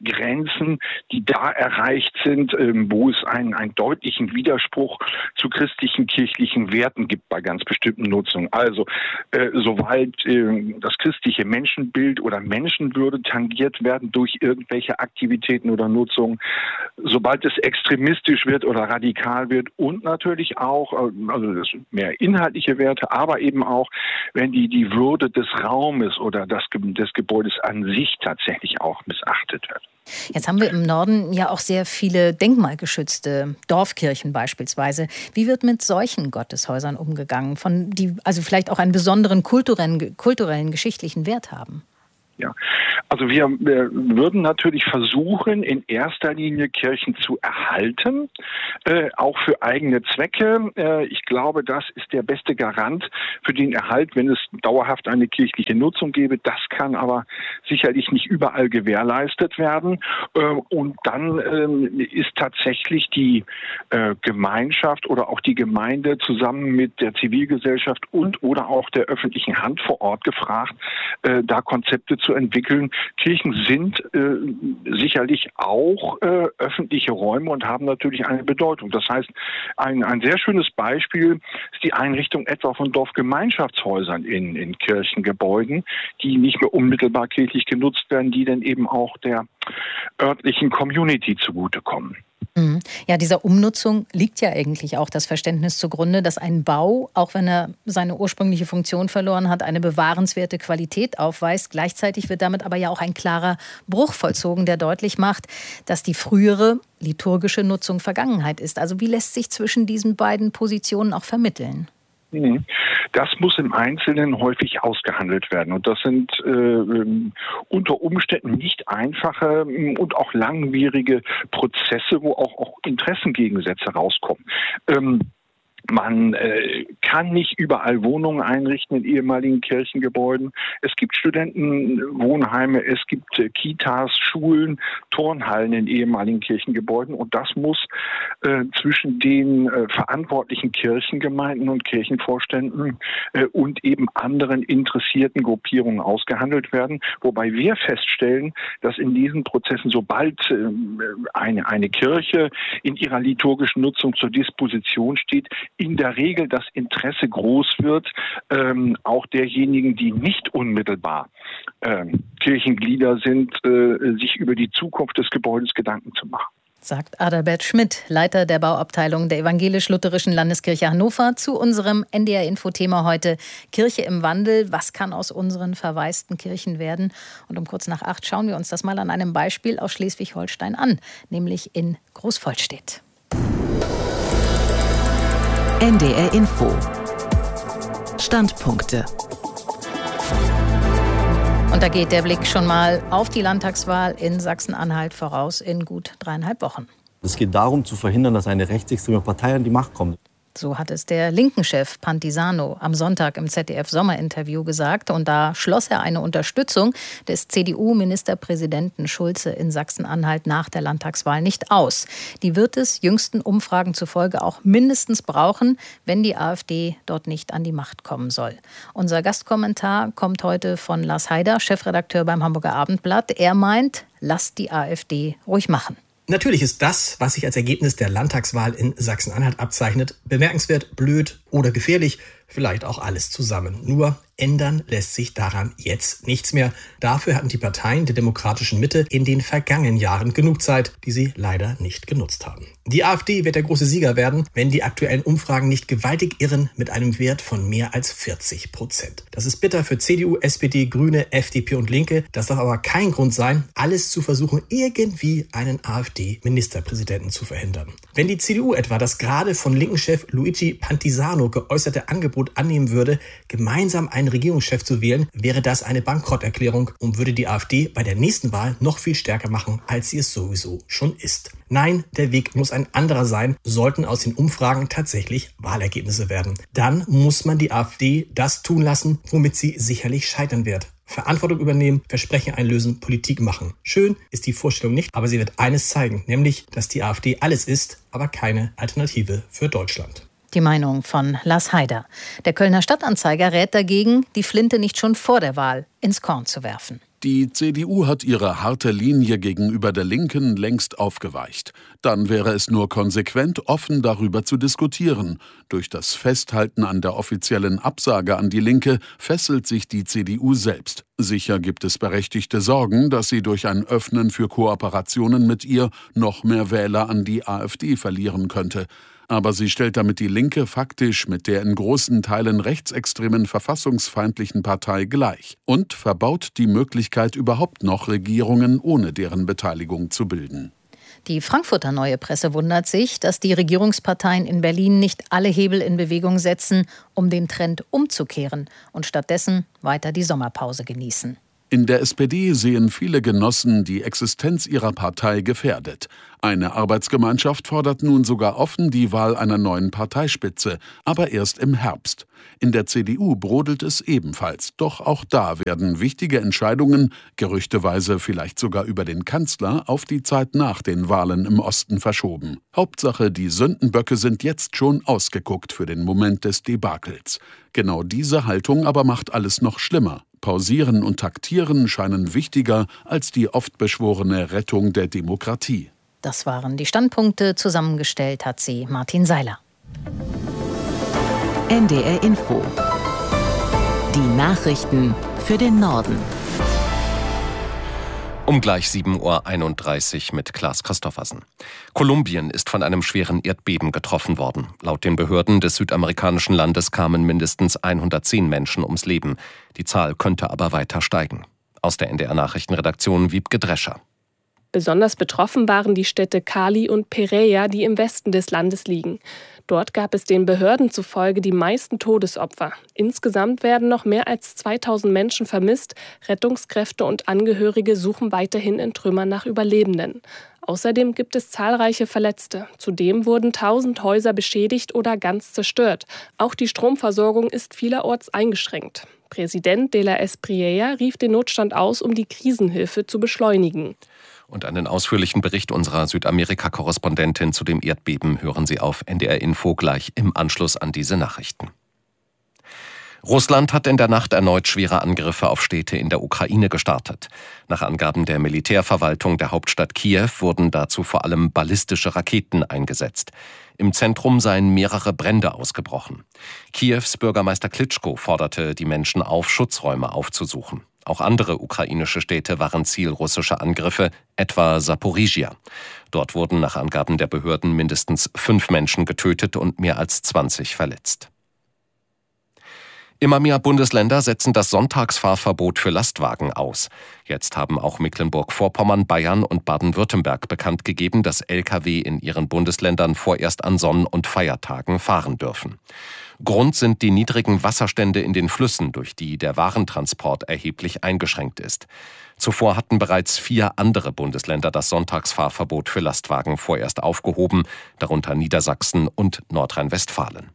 Grenzen, die da erreicht sind, ähm, wo es einen, einen deutlichen Widerspruch zu christlichen, kirchlichen Werten gibt bei ganz bestimmten Nutzungen. Also äh, soweit äh, das christliche Menschenbild oder Menschenwürde tangiert werden durch irgendwelche Aktivitäten oder Nutzungen, sobald es extremistisch wird oder radikal wird und natürlich auch, also das sind mehr inhaltliche Werte, aber eben auch, wenn die, die Würde des Raumes oder das, des Gebäudes an sich tatsächlich auch missachtet wird. Jetzt haben wir im Norden ja auch sehr viele denkmalgeschützte Dorfkirchen beispielsweise. Wie wird mit solchen Gotteshäusern umgegangen, von die also vielleicht auch einen besonderen kulturellen, kulturellen geschichtlichen Wert haben? Ja, also wir, wir würden natürlich versuchen, in erster Linie Kirchen zu erhalten, äh, auch für eigene Zwecke. Äh, ich glaube, das ist der beste Garant für den Erhalt, wenn es dauerhaft eine kirchliche Nutzung gäbe. Das kann aber sicherlich nicht überall gewährleistet werden. Äh, und dann äh, ist tatsächlich die äh, Gemeinschaft oder auch die Gemeinde zusammen mit der Zivilgesellschaft und oder auch der öffentlichen Hand vor Ort gefragt, äh, da Konzepte zu entwickeln. Kirchen sind äh, sicherlich auch äh, öffentliche Räume und haben natürlich eine Bedeutung. Das heißt, ein, ein sehr schönes Beispiel ist die Einrichtung etwa von Dorfgemeinschaftshäusern in, in Kirchengebäuden, die nicht mehr unmittelbar kirchlich genutzt werden, die dann eben auch der örtlichen Community zugutekommen. Ja, dieser Umnutzung liegt ja eigentlich auch das Verständnis zugrunde, dass ein Bau, auch wenn er seine ursprüngliche Funktion verloren hat, eine bewahrenswerte Qualität aufweist. Gleichzeitig wird damit aber ja auch ein klarer Bruch vollzogen, der deutlich macht, dass die frühere liturgische Nutzung Vergangenheit ist. Also wie lässt sich zwischen diesen beiden Positionen auch vermitteln? Das muss im Einzelnen häufig ausgehandelt werden. Und das sind äh, unter Umständen nicht einfache und auch langwierige Prozesse, wo auch, auch Interessengegensätze rauskommen. Ähm, Man äh, kann nicht überall Wohnungen einrichten in ehemaligen Kirchengebäuden. Es gibt Studentenwohnheime, es gibt äh, Kitas, Schulen, Turnhallen in ehemaligen Kirchengebäuden. Und das muss äh, zwischen den äh, verantwortlichen Kirchengemeinden und Kirchenvorständen äh, und eben anderen interessierten Gruppierungen ausgehandelt werden. Wobei wir feststellen, dass in diesen Prozessen, sobald äh, eine, eine Kirche in ihrer liturgischen Nutzung zur Disposition steht, in der Regel das Interesse groß wird, ähm, auch derjenigen, die nicht unmittelbar ähm, Kirchenglieder sind, äh, sich über die Zukunft des Gebäudes Gedanken zu machen. Sagt Adalbert Schmidt, Leiter der Bauabteilung der Evangelisch-Lutherischen Landeskirche Hannover, zu unserem N D R-Info-Thema heute Kirche im Wandel. Was kann aus unseren verwaisten Kirchen werden? Und um kurz nach acht schauen wir uns das mal an einem Beispiel aus Schleswig-Holstein an, nämlich in Großvollstedt. N D R Info. Standpunkte. Und da geht der Blick schon mal auf die Landtagswahl in Sachsen-Anhalt voraus in gut dreieinhalb Wochen. Es geht darum, zu verhindern, dass eine rechtsextreme Partei an die Macht kommt. So hat es der Linken-Chef Pantisano am Sonntag im Z D F-Sommerinterview gesagt. Und da schloss er eine Unterstützung des C D U-Ministerpräsidenten Schulze in Sachsen-Anhalt nach der Landtagswahl nicht aus. Die wird es jüngsten Umfragen zufolge auch mindestens brauchen, wenn die AfD dort nicht an die Macht kommen soll. Unser Gastkommentar kommt heute von Lars Heider, Chefredakteur beim Hamburger Abendblatt. Er meint, lasst die AfD ruhig machen. Natürlich ist das, was sich als Ergebnis der Landtagswahl in Sachsen-Anhalt abzeichnet, bemerkenswert, blöd oder gefährlich, vielleicht auch alles zusammen. Nur ändern lässt sich daran jetzt nichts mehr. Dafür hatten die Parteien der demokratischen Mitte in den vergangenen Jahren genug Zeit, die sie leider nicht genutzt haben. Die AfD wird der große Sieger werden, wenn die aktuellen Umfragen nicht gewaltig irren, mit einem Wert von mehr als vierzig Prozent. Das ist bitter für C D U, S P D, Grüne, F D P und Linke. Das darf aber kein Grund sein, alles zu versuchen, irgendwie einen AfD-Ministerpräsidenten zu verhindern. Wenn die C D U etwa das gerade von Linken-Chef Luigi Pantisano geäußerte Angebot annehmen würde, gemeinsam einen Regierungschef zu wählen, wäre das eine Bankrotterklärung und würde die AfD bei der nächsten Wahl noch viel stärker machen, als sie es sowieso schon ist. Nein, der Weg muss ein anderer sein, sollten aus den Umfragen tatsächlich Wahlergebnisse werden. Dann muss man die AfD das tun lassen, womit sie sicherlich scheitern wird. Verantwortung übernehmen, Versprechen einlösen, Politik machen. Schön ist die Vorstellung nicht, aber sie wird eines zeigen, nämlich, dass die AfD alles ist, aber keine Alternative für Deutschland. Die Meinung von Lars Heider. Der Kölner Stadtanzeiger rät dagegen, die Flinte nicht schon vor der Wahl ins Korn zu werfen. Die C D U hat ihre harte Linie gegenüber der Linken längst aufgeweicht. Dann wäre es nur konsequent, offen darüber zu diskutieren. Durch das Festhalten an der offiziellen Absage an die Linke fesselt sich die C D U selbst. Sicher gibt es berechtigte Sorgen, dass sie durch ein Öffnen für Kooperationen mit ihr noch mehr Wähler an die AfD verlieren könnte. Aber sie stellt damit die Linke faktisch mit der in großen Teilen rechtsextremen verfassungsfeindlichen Partei gleich und verbaut die Möglichkeit, überhaupt noch Regierungen ohne deren Beteiligung zu bilden. Die Frankfurter Neue Presse wundert sich, dass die Regierungsparteien in Berlin nicht alle Hebel in Bewegung setzen, um den Trend umzukehren und stattdessen weiter die Sommerpause genießen. In der S P D sehen viele Genossen die Existenz ihrer Partei gefährdet. Eine Arbeitsgemeinschaft fordert nun sogar offen die Wahl einer neuen Parteispitze, aber erst im Herbst. In der C D U brodelt es ebenfalls, doch auch da werden wichtige Entscheidungen, gerüchteweise vielleicht sogar über den Kanzler, auf die Zeit nach den Wahlen im Osten verschoben. Hauptsache, die Sündenböcke sind jetzt schon ausgeguckt für den Moment des Debakels. Genau diese Haltung aber macht alles noch schlimmer. Pausieren und Taktieren scheinen wichtiger als die oft beschworene Rettung der Demokratie. Das waren die Standpunkte, zusammengestellt hat sie Martin Seiler. N D R Info. Die Nachrichten für den Norden. Um gleich sieben Uhr einunddreißig mit Klaas Christoffersen. Kolumbien ist von einem schweren Erdbeben getroffen worden. Laut den Behörden des südamerikanischen Landes kamen mindestens hundertzehn Menschen ums Leben. Die Zahl könnte aber weiter steigen. Aus der N D R-Nachrichtenredaktion Wiebke Drescher. Besonders betroffen waren die Städte Cali und Pereira, die im Westen des Landes liegen. Dort gab es den Behörden zufolge die meisten Todesopfer. Insgesamt werden noch mehr als zweitausend Menschen vermisst. Rettungskräfte und Angehörige suchen weiterhin in Trümmern nach Überlebenden. Außerdem gibt es zahlreiche Verletzte. Zudem wurden tausend Häuser beschädigt oder ganz zerstört. Auch die Stromversorgung ist vielerorts eingeschränkt. Präsident de la Espriella rief den Notstand aus, um die Krisenhilfe zu beschleunigen. Und einen ausführlichen Bericht unserer Südamerika-Korrespondentin zu dem Erdbeben hören Sie auf N D R Info gleich im Anschluss an diese Nachrichten. Russland hat in der Nacht erneut schwere Angriffe auf Städte in der Ukraine gestartet. Nach Angaben der Militärverwaltung der Hauptstadt Kiew wurden dazu vor allem ballistische Raketen eingesetzt. Im Zentrum seien mehrere Brände ausgebrochen. Kiews Bürgermeister Klitschko forderte die Menschen auf, Schutzräume aufzusuchen. Auch andere ukrainische Städte waren Ziel russischer Angriffe, etwa Saporizhia. Dort wurden nach Angaben der Behörden mindestens fünf Menschen getötet und mehr als zwanzig verletzt. Immer mehr Bundesländer setzen das Sonntagsfahrverbot für Lastwagen aus. Jetzt haben auch Mecklenburg-Vorpommern, Bayern und Baden-Württemberg bekannt gegeben, dass L K W in ihren Bundesländern vorerst an Sonn- und Feiertagen fahren dürfen. Grund sind die niedrigen Wasserstände in den Flüssen, durch die der Warentransport erheblich eingeschränkt ist. Zuvor hatten bereits vier andere Bundesländer das Sonntagsfahrverbot für Lastwagen vorerst aufgehoben, darunter Niedersachsen und Nordrhein-Westfalen.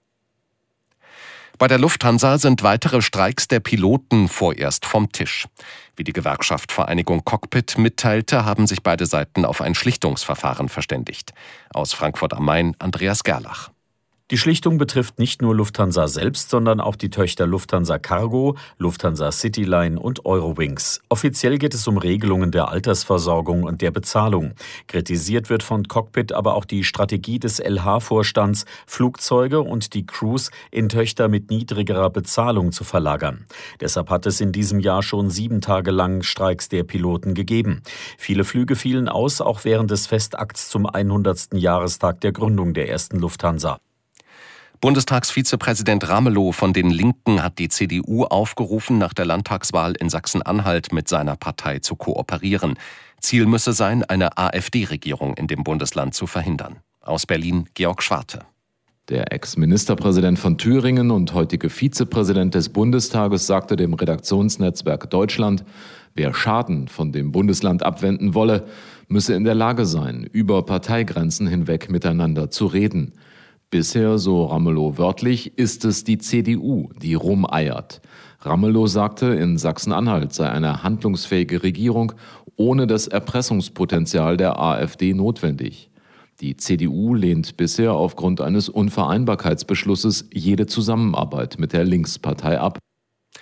Bei der Lufthansa sind weitere Streiks der Piloten vorerst vom Tisch. Wie die Gewerkschaft Vereinigung Cockpit mitteilte, haben sich beide Seiten auf ein Schlichtungsverfahren verständigt. Aus Frankfurt am Main Andreas Gerlach. Die Schlichtung betrifft nicht nur Lufthansa selbst, sondern auch die Töchter Lufthansa Cargo, Lufthansa Cityline und Eurowings. Offiziell geht es um Regelungen der Altersversorgung und der Bezahlung. Kritisiert wird von Cockpit aber auch die Strategie des L H-Vorstands, Flugzeuge und die Crews in Töchter mit niedrigerer Bezahlung zu verlagern. Deshalb hat es in diesem Jahr schon sieben Tage lang Streiks der Piloten gegeben. Viele Flüge fielen aus, auch während des Festakts zum hundertsten Jahrestag der Gründung der ersten Lufthansa. Bundestagsvizepräsident Ramelow von den Linken hat die C D U aufgerufen, nach der Landtagswahl in Sachsen-Anhalt mit seiner Partei zu kooperieren. Ziel müsse sein, eine AfD-Regierung in dem Bundesland zu verhindern. Aus Berlin Georg Schwarte. Der Ex-Ministerpräsident von Thüringen und heutige Vizepräsident des Bundestages sagte dem Redaktionsnetzwerk Deutschland, wer Schaden von dem Bundesland abwenden wolle, müsse in der Lage sein, über Parteigrenzen hinweg miteinander zu reden. Bisher, so Ramelow wörtlich, ist es die C D U, die rumeiert. Ramelow sagte, in Sachsen-Anhalt sei eine handlungsfähige Regierung ohne das Erpressungspotenzial der AfD notwendig. Die C D U lehnt bisher aufgrund eines Unvereinbarkeitsbeschlusses jede Zusammenarbeit mit der Linkspartei ab.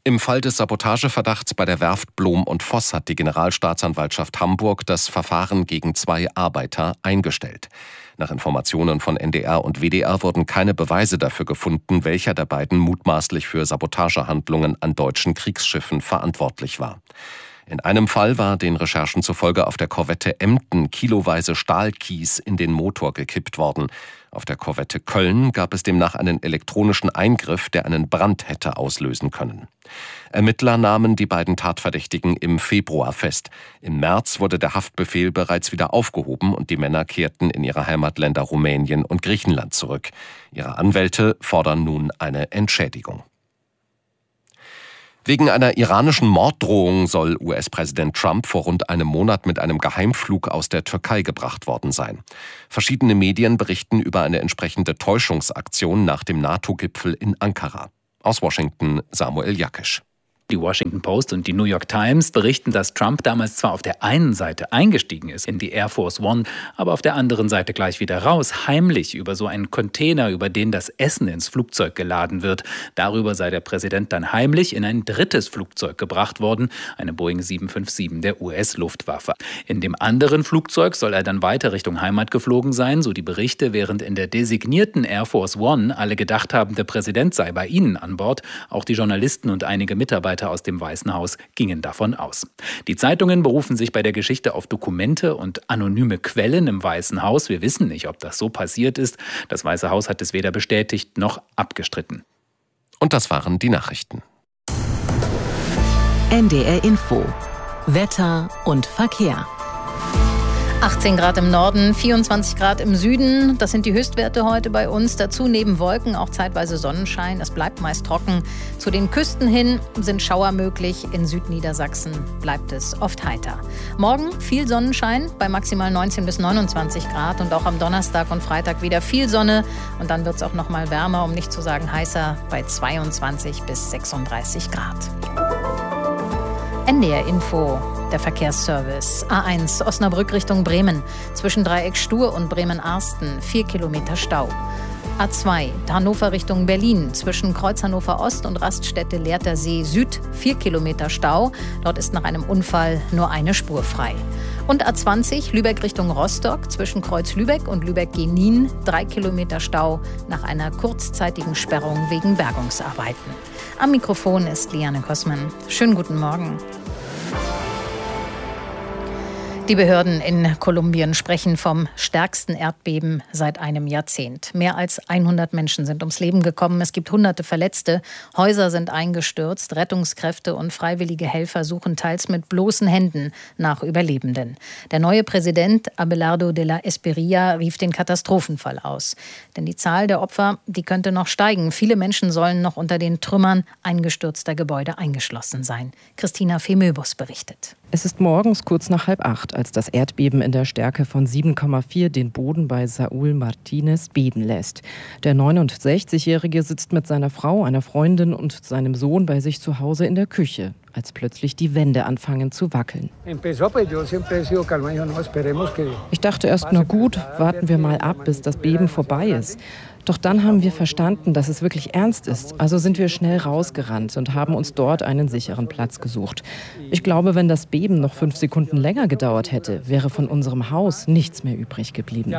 Im Fall des Sabotageverdachts bei der Werft Blom und Voss hat die Generalstaatsanwaltschaft Hamburg das Verfahren gegen zwei Arbeiter eingestellt. Nach Informationen von N D R und W D R wurden keine Beweise dafür gefunden, welcher der beiden mutmaßlich für Sabotagehandlungen an deutschen Kriegsschiffen verantwortlich war. In einem Fall war den Recherchen zufolge auf der Korvette Emden kiloweise Stahlkies in den Motor gekippt worden. Auf der Korvette Köln gab es demnach einen elektronischen Eingriff, der einen Brand hätte auslösen können. Ermittler nahmen die beiden Tatverdächtigen im Februar fest. Im März wurde der Haftbefehl bereits wieder aufgehoben und die Männer kehrten in ihre Heimatländer Rumänien und Griechenland zurück. Ihre Anwälte fordern nun eine Entschädigung. Wegen einer iranischen Morddrohung soll U S-Präsident Trump vor rund einem Monat mit einem Geheimflug aus der Türkei gebracht worden sein. Verschiedene Medien berichten über eine entsprechende Täuschungsaktion nach dem NATO-Gipfel in Ankara. Aus Washington Samuel Jakisch. Die Washington Post und die New York Times berichten, dass Trump damals zwar auf der einen Seite eingestiegen ist in die Air Force One, aber auf der anderen Seite gleich wieder raus, heimlich über so einen Container, über den das Essen ins Flugzeug geladen wird. Darüber sei der Präsident dann heimlich in ein drittes Flugzeug gebracht worden, eine Boeing sieben fünf sieben der U S-Luftwaffe. In dem anderen Flugzeug soll er dann weiter Richtung Heimat geflogen sein, so die Berichte, während in der designierten Air Force One alle gedacht haben, der Präsident sei bei ihnen an Bord. Auch die Journalisten und einige Mitarbeiter aus dem Weißen Haus gingen davon aus. Die Zeitungen berufen sich bei der Geschichte auf Dokumente und anonyme Quellen im Weißen Haus. Wir wissen nicht, ob das so passiert ist. Das Weiße Haus hat es weder bestätigt noch abgestritten. Und das waren die Nachrichten. N D R Info. Wetter und Verkehr. achtzehn Grad im Norden, vierundzwanzig Grad im Süden. Das sind die Höchstwerte heute bei uns. Dazu neben Wolken auch zeitweise Sonnenschein. Es bleibt meist trocken. Zu den Küsten hin sind Schauer möglich. In Südniedersachsen bleibt es oft heiter. Morgen viel Sonnenschein bei maximal neunzehn bis neunundzwanzig Grad. Und auch am Donnerstag und Freitag wieder viel Sonne. Und dann wird es auch noch mal wärmer, um nicht zu sagen heißer, bei zweiundzwanzig bis sechsunddreißig Grad. N D R Info. Der Verkehrsservice. A eins Osnabrück Richtung Bremen. Zwischen Dreieck Stur und Bremen-Arsten. Vier Kilometer Stau. A zwei Hannover Richtung Berlin. Zwischen Kreuz Hannover Ost und Raststätte Lehrter See Süd. Vier Kilometer Stau. Dort ist nach einem Unfall nur eine Spur frei. Und A zwanzig Lübeck Richtung Rostock. Zwischen Kreuz Lübeck und Lübeck-Genin. Drei Kilometer Stau nach einer kurzzeitigen Sperrung wegen Bergungsarbeiten. Am Mikrofon ist Liane Kossmann. Schönen guten Morgen. Die Behörden in Kolumbien sprechen vom stärksten Erdbeben seit einem Jahrzehnt. Mehr als hundert Menschen sind ums Leben gekommen. Es gibt hunderte Verletzte. Häuser sind eingestürzt. Rettungskräfte und freiwillige Helfer suchen teils mit bloßen Händen nach Überlebenden. Der neue Präsident Abelardo de la Espriella rief den Katastrophenfall aus. Denn die Zahl der Opfer, die könnte noch steigen. Viele Menschen sollen noch unter den Trümmern eingestürzter Gebäude eingeschlossen sein. Christina Femöbus berichtet. Es ist morgens kurz nach halb acht, als das Erdbeben in der Stärke von sieben Komma vier den Boden bei Saúl Martínez beben lässt. Der neunundsechzigjährige sitzt mit seiner Frau, einer Freundin und seinem Sohn bei sich zu Hause in der Küche, als plötzlich die Wände anfangen zu wackeln. Ich dachte erst, na gut, warten wir mal ab, bis das Beben vorbei ist. Doch dann haben wir verstanden, dass es wirklich ernst ist. Also sind wir schnell rausgerannt und haben uns dort einen sicheren Platz gesucht. Ich glaube, wenn das Beben noch fünf Sekunden länger gedauert hätte, wäre von unserem Haus nichts mehr übrig geblieben.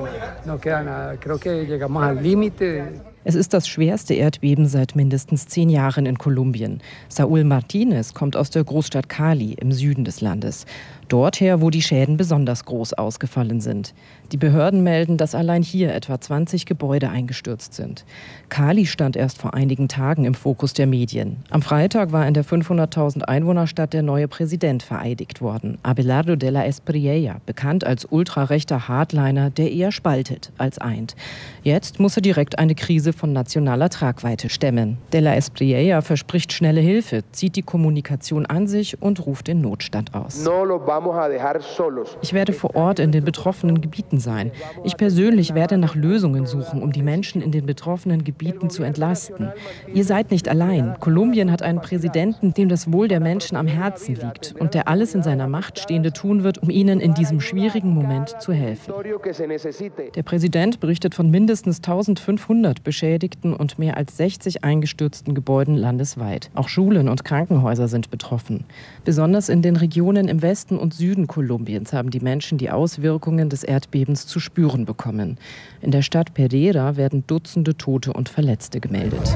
Es ist das schwerste Erdbeben seit mindestens zehn Jahren in Kolumbien. Saúl Martínez kommt aus der Großstadt Cali im Süden des Landes. Dorther, wo die Schäden besonders groß ausgefallen sind. Die Behörden melden, dass allein hier etwa zwanzig Gebäude eingestürzt sind. Cali stand erst vor einigen Tagen im Fokus der Medien. Am Freitag war in der fünfhunderttausend Einwohnerstadt der neue Präsident vereidigt worden. Abelardo de la Espriella, bekannt als ultrarechter Hardliner, der eher spaltet als eint. Jetzt muss er direkt eine Krise von nationaler Tragweite stemmen. De la Espriella verspricht schnelle Hilfe, zieht die Kommunikation an sich und ruft den Notstand aus. Ich werde vor Ort in den betroffenen Gebieten sein. Ich persönlich werde nach Lösungen suchen, um die Menschen in den betroffenen Gebieten zu entlasten. Ihr seid nicht allein. Kolumbien hat einen Präsidenten, dem das Wohl der Menschen am Herzen liegt und der alles in seiner Macht Stehende tun wird, um ihnen in diesem schwierigen Moment zu helfen. Der Präsident berichtet von mindestens eintausendfünfhundert beschädigten und mehr als sechzig eingestürzten Gebäuden landesweit. Auch Schulen und Krankenhäuser sind betroffen. Besonders in den Regionen im Westen und Süden Kolumbiens haben die Menschen die Auswirkungen des Erdbebens zu spüren bekommen. In der Stadt Pereira werden Dutzende Tote und Verletzte gemeldet.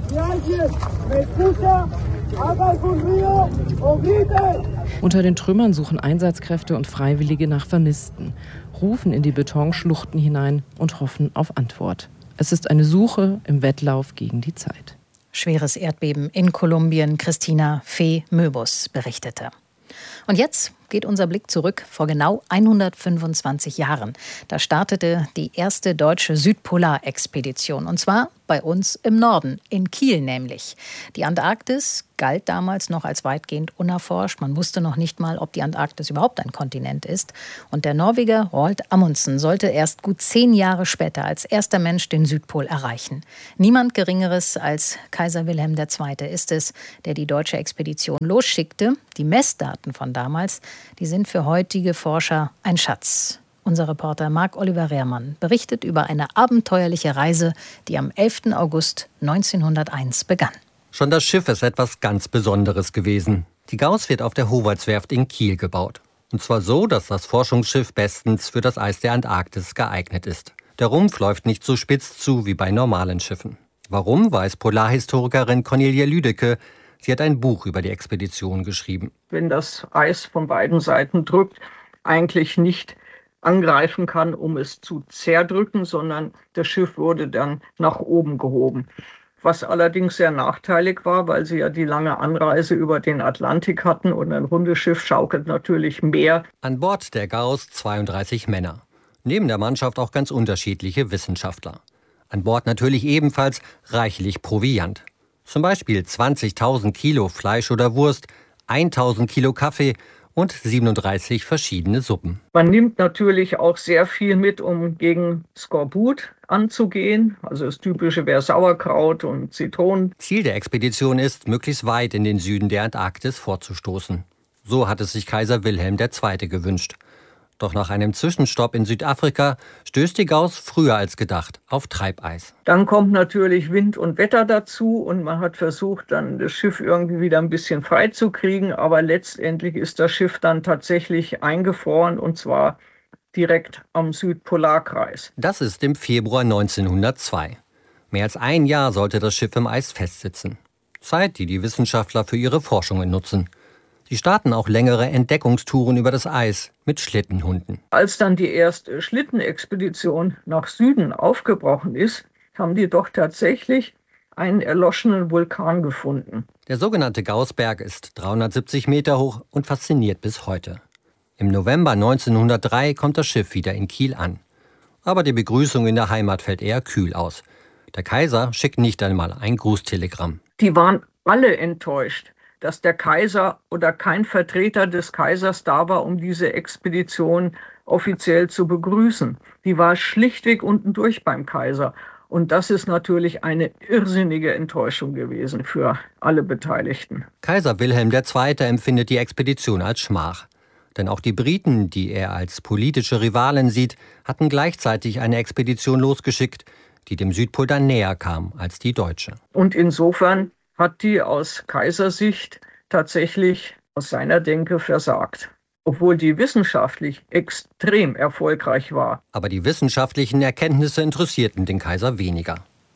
Unter den Trümmern suchen Einsatzkräfte und Freiwillige nach Vermissten, rufen in die Betonschluchten hinein und hoffen auf Antwort. Es ist eine Suche im Wettlauf gegen die Zeit. Schweres Erdbeben in Kolumbien. Christina Fee-Möbus berichtete. Und jetzt geht unser Blick zurück vor genau hundertfünfundzwanzig Jahren. Da startete die erste deutsche Südpolarexpedition. Und zwar bei uns im Norden, in Kiel nämlich. Die Antarktis galt damals noch als weitgehend unerforscht. Man wusste noch nicht mal, ob die Antarktis überhaupt ein Kontinent ist. Und der Norweger Roald Amundsen sollte erst gut zehn Jahre später als erster Mensch den Südpol erreichen. Niemand Geringeres als Kaiser Wilhelm der Zweite ist es, der die deutsche Expedition losschickte. Die Messdaten von damals, die sind für heutige Forscher ein Schatz. Unser Reporter Marc-Oliver Rehrmann berichtet über eine abenteuerliche Reise, die am elften August neunzehnhunderteins begann. Schon das Schiff ist etwas ganz Besonderes gewesen. Die Gauss wird auf der Howaldswerft in Kiel gebaut. Und zwar so, dass das Forschungsschiff bestens für das Eis der Antarktis geeignet ist. Der Rumpf läuft nicht so spitz zu wie bei normalen Schiffen. Warum, weiß Polarhistorikerin Cornelia Lüdecke. Sie hat ein Buch über die Expedition geschrieben. Wenn das Eis von beiden Seiten drückt, eigentlich nicht angreifen kann, um es zu zerdrücken, sondern das Schiff wurde dann nach oben gehoben. Was allerdings sehr nachteilig war, weil sie ja die lange Anreise über den Atlantik hatten und ein rundes Schiff schaukelt natürlich mehr. An Bord der Gauss zweiunddreißig Männer. Neben der Mannschaft auch ganz unterschiedliche Wissenschaftler. An Bord natürlich ebenfalls reichlich Proviant. Zum Beispiel zwanzigtausend Kilo Fleisch oder Wurst, tausend Kilo Kaffee und siebenunddreißig verschiedene Suppen. Man nimmt natürlich auch sehr viel mit, um gegen Skorbut anzugehen. Also das Typische wäre Sauerkraut und Zitronen. Ziel der Expedition ist, möglichst weit in den Süden der Antarktis vorzustoßen. So hat es sich Kaiser Wilhelm der Zweite gewünscht. Doch nach einem Zwischenstopp in Südafrika stößt die Gauss früher als gedacht auf Treibeis. Dann kommt natürlich Wind und Wetter dazu und man hat versucht, dann das Schiff irgendwie wieder ein bisschen freizukriegen. Aber letztendlich ist das Schiff dann tatsächlich eingefroren und zwar direkt am Südpolarkreis. Das ist im Februar neunzehnhundertzwei. Mehr als ein Jahr sollte das Schiff im Eis festsitzen. Zeit, die die Wissenschaftler für ihre Forschungen nutzen. Sie starten auch längere Entdeckungstouren über das Eis mit Schlittenhunden. Als dann die erste Schlittenexpedition nach Süden aufgebrochen ist, haben die doch tatsächlich einen erloschenen Vulkan gefunden. Der sogenannte Gaußberg ist dreihundertsiebzig Meter hoch und fasziniert bis heute. Im November neunzehnhundertdrei kommt das Schiff wieder in Kiel an. Aber die Begrüßung in der Heimat fällt eher kühl aus. Der Kaiser schickt nicht einmal ein Grußtelegramm. Die waren alle enttäuscht, dass der Kaiser oder kein Vertreter des Kaisers da war, um diese Expedition offiziell zu begrüßen. Die war schlichtweg unten durch beim Kaiser. Und das ist natürlich eine irrsinnige Enttäuschung gewesen für alle Beteiligten. Kaiser Wilhelm der Zweite empfindet die Expedition als Schmach. Denn auch die Briten, die er als politische Rivalen sieht, hatten gleichzeitig eine Expedition losgeschickt, die dem Südpol dann näher kam als die deutsche. Und insofern hat die aus Kaisersicht tatsächlich aus seiner Denke versagt. Obwohl die wissenschaftlich extrem erfolgreich war. Aber die wissenschaftlichen Erkenntnisse interessierten den Kaiser weniger.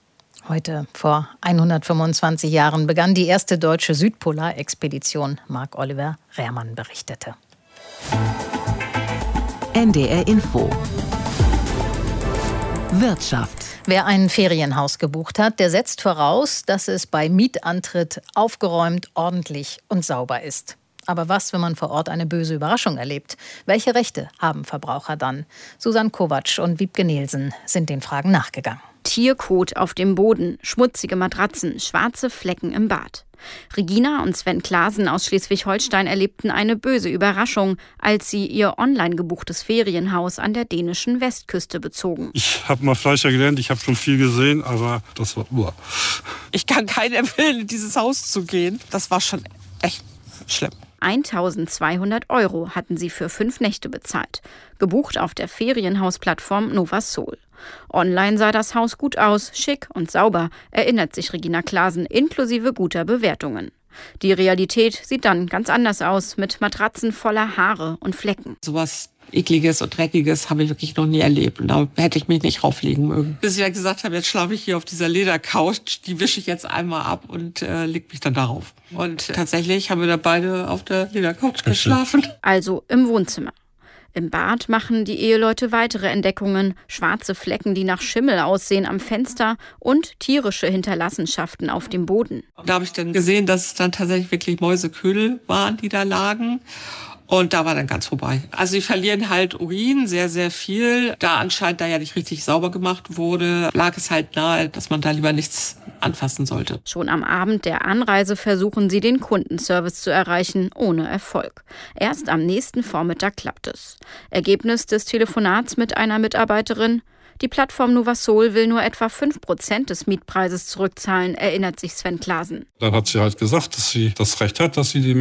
Heute, vor hundertfünfundzwanzig Jahren, begann die erste deutsche Südpolarexpedition. Marc-Oliver Rehrmann berichtete. N D R Info. Wirtschaft. Wer ein Ferienhaus gebucht hat, der setzt voraus, dass es bei Mietantritt aufgeräumt, ordentlich und sauber ist. Aber was, wenn man vor Ort eine böse Überraschung erlebt? Welche Rechte haben Verbraucher dann? Susanne Kovac und Wiebke Nielsen sind den Fragen nachgegangen. Tierkot auf dem Boden, schmutzige Matratzen, schwarze Flecken im Bad. Regina und Sven Klaasen aus Schleswig-Holstein erlebten eine böse Überraschung, als sie ihr online gebuchtes Ferienhaus an der dänischen Westküste bezogen. Ich habe mal Fleischer gelernt, ich habe schon viel gesehen, aber das war uah. Ich kann keinen empfehlen, in dieses Haus zu gehen. Das war schon echt schlimm. eintausendzweihundert Euro hatten sie für fünf Nächte bezahlt, gebucht auf der Ferienhausplattform Novasol. Online sah das Haus gut aus, schick und sauber, erinnert sich Regina Klaasen, inklusive guter Bewertungen. Die Realität sieht dann ganz anders aus, mit Matratzen voller Haare und Flecken. Sowas Ekliges und Dreckiges habe ich wirklich noch nie erlebt. Und da hätte ich mich nicht rauflegen mögen. Bis ich ja gesagt habe, jetzt schlafe ich hier auf dieser Ledercouch, die wische ich jetzt einmal ab und äh, leg mich dann darauf. Und tatsächlich haben wir da beide auf der Ledercouch geschlafen. Also im Wohnzimmer. Im Bad machen die Eheleute weitere Entdeckungen. Schwarze Flecken, die nach Schimmel aussehen am Fenster und tierische Hinterlassenschaften auf dem Boden. Da habe ich dann gesehen, dass es dann tatsächlich wirklich Mäuseködel waren, die da lagen. Und da war dann ganz vorbei. Also die verlieren halt Urin, sehr, sehr viel. Da anscheinend da ja nicht richtig sauber gemacht wurde, lag es halt nahe, dass man da lieber nichts anfassen sollte. Schon am Abend der Anreise versuchen sie, den Kundenservice zu erreichen, ohne Erfolg. Erst am nächsten Vormittag klappt es. Ergebnis des Telefonats mit einer Mitarbeiterin: Die Plattform Novasol will nur etwa fünf Prozent des Mietpreises zurückzahlen, erinnert sich Sven Klaasen. Dann hat sie halt gesagt, dass sie das Recht hat, dass sie die